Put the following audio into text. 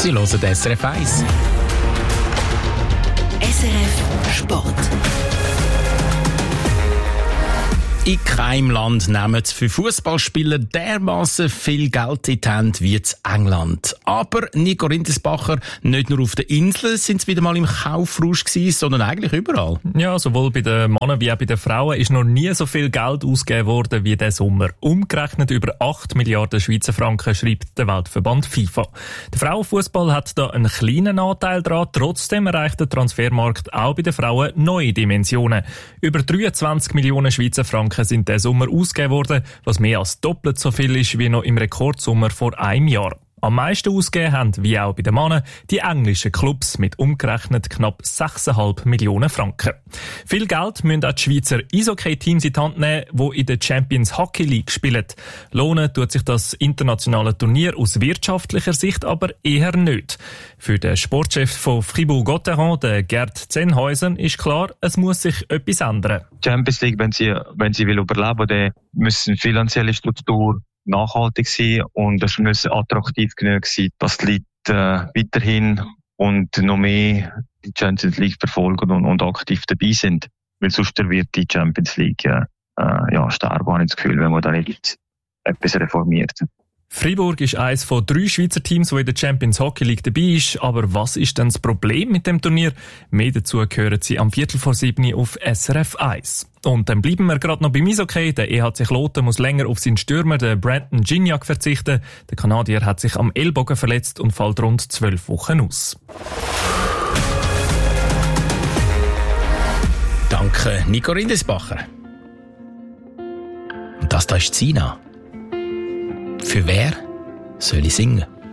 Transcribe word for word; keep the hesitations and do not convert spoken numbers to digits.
Sie hören S R F eins. S R F Sport. In keinem Land nehmen für Fußballspieler dermaßen viel Geld in die Hand wie in England. Aber Nico Rindisbacher, nicht nur auf den Inseln sind sie wieder mal im Kaufrausch gewesen, sondern eigentlich überall. Ja, sowohl bei den Männern wie auch bei den Frauen ist noch nie so viel Geld ausgegeben worden wie diesen Sommer. Umgerechnet über acht Milliarden Schweizer Franken, schreibt der Weltverband FIFA. Der Frauenfußball hat da einen kleinen Anteil dran. Trotzdem erreicht der Transfermarkt auch bei den Frauen neue Dimensionen. Über dreiundzwanzig Millionen Schweizer Franken sind diesen Sommer ausgegeben worden, was mehr als doppelt so viel ist wie noch im Rekordsommer vor einem Jahr. Am meisten ausgegeben haben, wie auch bei den Männern, die englischen Clubs mit umgerechnet knapp sechs Komma fünf Millionen Franken. Viel Geld müssen auch die Schweizer Eishockey-Teams in die Hand nehmen, die in der Champions Hockey League spielen. Lohnen tut sich das internationale Turnier aus wirtschaftlicher Sicht aber eher nicht. Für den Sportchef von Fribourg-Gotteron, den Gerd Zenhäusen, ist klar, es muss sich etwas ändern. Die Champions League, wenn sie, wenn sie will überleben, dann müssen finanzielle Struktur nachhaltig sein und es muss attraktiv genug sein, dass die Leute äh, weiterhin und noch mehr die Champions League verfolgen und, und aktiv dabei sind. Weil sonst wird die Champions League äh, ja, sterben, habe ich das Gefühl, wenn man da nicht etwas reformiert. Fribourg ist eines von drei Schweizer Teams, die in der Champions Hockey League dabei ist. Aber was ist denn das Problem mit dem Turnier? Mehr dazu hören Sie am Viertel vor sieben auf S R F eins. Und dann bleiben wir gerade noch beim Eishockey. Der E H C Kloten muss länger auf seinen Stürmer, den Brandon Gignac, verzichten. Der Kanadier hat sich am Ellbogen verletzt und fällt rund zwölf Wochen aus. Danke, Nico Rindisbacher. Und das da ist Sina. Für wer soll ich singen?